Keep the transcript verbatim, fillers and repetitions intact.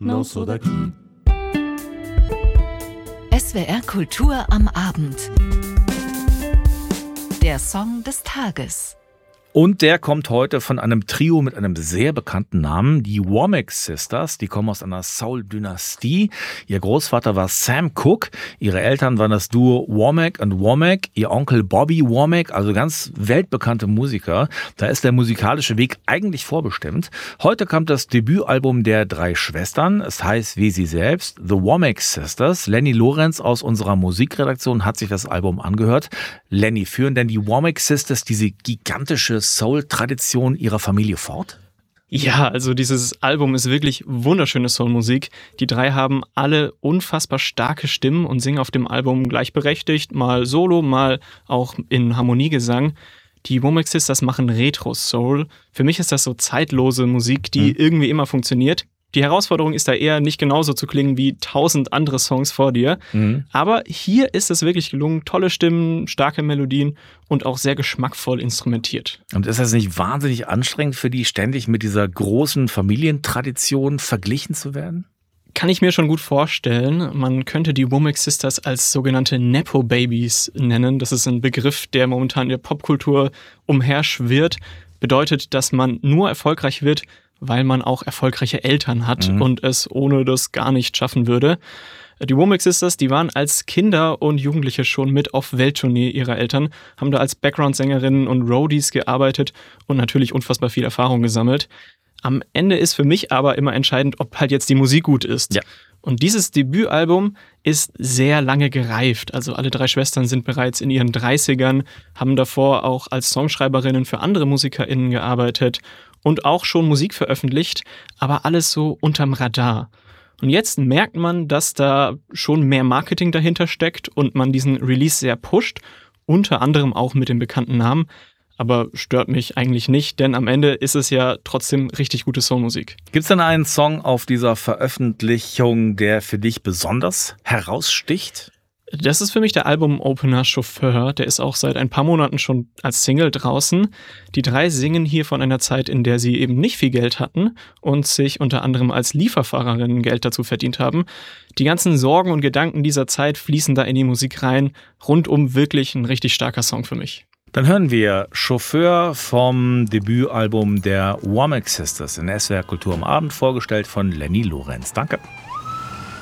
não sou daqui. S W R Kultur am Abend. Der Song des Tages. Und der kommt heute von einem Trio mit einem sehr bekannten Namen, die Womack Sisters. Die kommen aus einer Soul-Dynastie. Ihr Großvater war Sam Cooke, ihre Eltern waren das Duo Womack und Womack, ihr Onkel Bobby Womack, also ganz weltbekannte Musiker. Da ist der musikalische Weg eigentlich vorbestimmt. Heute kommt das Debütalbum der drei Schwestern. Es heißt wie sie selbst, The Womack Sisters. Lenny Lorenz aus unserer Musikredaktion hat sich das Album angehört. Lenny, führen denn die Womack Sisters diese gigantische Soul-Tradition ihrer Familie fort? Ja, also dieses Album ist wirklich wunderschöne Soul-Musik. Die drei haben alle unfassbar starke Stimmen und singen auf dem Album gleichberechtigt, mal solo, mal auch in Harmoniegesang. Die Womack Sisters machen Retro-Soul. Für mich ist das so zeitlose Musik, die mhm. irgendwie immer funktioniert. Die Herausforderung ist da eher nicht genauso zu klingen wie tausend andere Songs vor dir. Mhm. Aber hier ist es wirklich gelungen. Tolle Stimmen, starke Melodien und auch sehr geschmackvoll instrumentiert. Und ist das nicht wahnsinnig anstrengend für die, ständig mit dieser großen Familientradition verglichen zu werden? Kann ich mir schon gut vorstellen. Man könnte die Womack Sisters als sogenannte Nepo-Babys nennen. Das ist ein Begriff, der momentan in der Popkultur umherschwirrt. Bedeutet, dass man nur erfolgreich wird, weil man auch erfolgreiche Eltern hat mhm. und es ohne das gar nicht schaffen würde. Die Womack Sisters, die waren als Kinder und Jugendliche schon mit auf Welttournee ihrer Eltern, haben da als Background-Sängerinnen und Roadies gearbeitet und natürlich unfassbar viel Erfahrung gesammelt. Am Ende ist für mich aber immer entscheidend, ob halt jetzt die Musik gut ist. Ja. Und dieses Debütalbum ist sehr lange gereift. Also alle drei Schwestern sind bereits in ihren dreißigern, haben davor auch als Songschreiberinnen für andere MusikerInnen gearbeitet und auch schon Musik veröffentlicht, aber alles so unterm Radar. Und jetzt merkt man, dass da schon mehr Marketing dahinter steckt und man diesen Release sehr pusht, unter anderem auch mit dem bekannten Namen. Aber stört mich eigentlich nicht, denn am Ende ist es ja trotzdem richtig gute Soulmusik. Gibt es denn einen Song auf dieser Veröffentlichung, der für dich besonders heraussticht? Das ist für mich der Album-Opener Chauffeur. Der ist auch seit ein paar Monaten schon als Single draußen. Die drei singen hier von einer Zeit, in der sie eben nicht viel Geld hatten und sich unter anderem als Lieferfahrerinnen Geld dazu verdient haben. Die ganzen Sorgen und Gedanken dieser Zeit fließen da in die Musik rein. Rundum wirklich ein richtig starker Song für mich. Dann hören wir Chauffeur vom Debütalbum der Womack Sisters in S W R Kultur am Abend, vorgestellt von Lenny Lorenz. Danke.